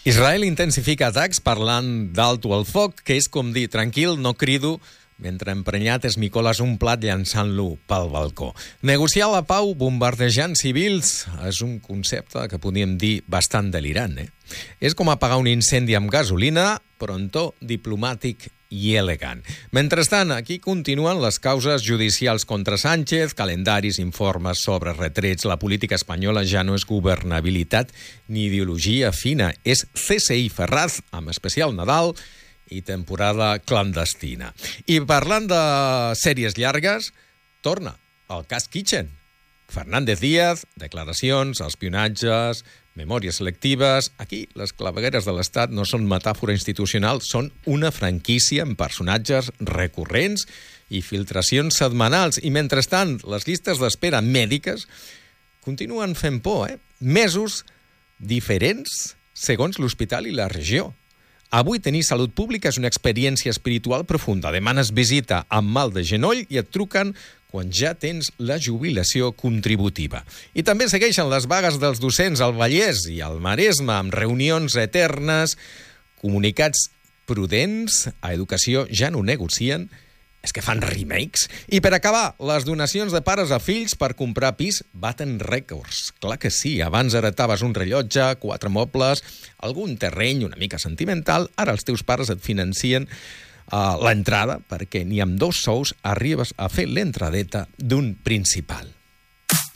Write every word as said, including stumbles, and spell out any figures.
Israel intensifica atacs parlant d'alto al foc, que és com dir, tranquil, no crido, mentre emprenyat esmicoles un plat llançant-lo pel balcó. Negociar la pau bombardejant civils és un concepte que podríem dir bastant delirant, eh? És com apagar un incendi amb gasolina, però en to diplomàtic i elegant. Mentrestant, aquí continuen les causes judicials contra Sánchez, calendaris, informes sobre retrets. La política espanyola ja no és governabilitat ni ideologia fina, és C S I Ferraz, amb especial Nadal, i temporada clandestina. I parlant de sèries llargues, torna el cas Kitchen. Fernández Díaz, declaracions, espionatges, memòries selectives. Aquí les clavegueres de l'Estat no són metàfora institucional, són una franquícia amb personatges recurrents i filtracions setmanals. I mentrestant, les llistes d'espera mèdiques continuen fent por, eh? Mesos diferents segons l'hospital i la regió. Avui tenir salut pública és una experiència espiritual profunda. Demanes visita amb mal de genoll i et truquen quan ja tens la jubilació contributiva. I també segueixen les vagues dels docents al Vallès i al Maresme amb reunions eternes, comunicats prudents, a Educació ja no negocien, és que fan remakes. I per acabar, les donacions de pares a fills per comprar pis baten rècords. Clar que sí, abans heretaves un rellotge, quatre mobles, algun terreny una mica sentimental, ara els teus pares et financien uh, l'entrada perquè ni amb dos sous arribes a fer l'entradeta d'un principal.